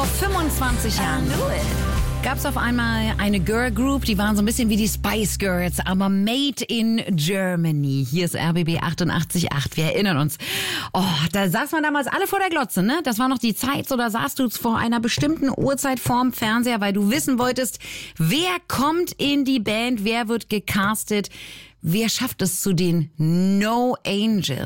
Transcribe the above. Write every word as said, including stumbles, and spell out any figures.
fünfundzwanzig Jahren gab es auf einmal eine Girl Group, die waren so ein bisschen wie die Spice Girls, aber made in Germany. Hier ist R B B achtundachtzig Komma acht. Wir erinnern uns. Oh, da saß man damals alle vor der Glotze, ne? Das war noch die Zeit, so da saßt du vor einer bestimmten Uhrzeit vorm Fernseher, weil du wissen wolltest, wer kommt in die Band, wer wird gecastet, wer schafft es zu den No Angels.